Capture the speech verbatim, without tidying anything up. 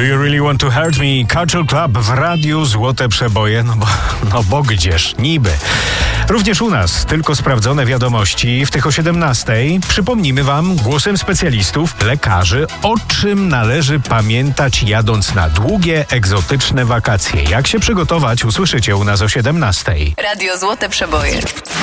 You Really Want To Hurt Me? Culture Club w radiu Złote Przeboje, no bo, no bo gdzież, niby. Również u nas tylko sprawdzone wiadomości w tych o siedemnastej. Przypomnimy wam głosem specjalistów, lekarzy, o czym należy pamiętać jadąc na długie, egzotyczne wakacje. Jak się przygotować, usłyszycie u nas o siedemnastej. Radio Złote Przeboje.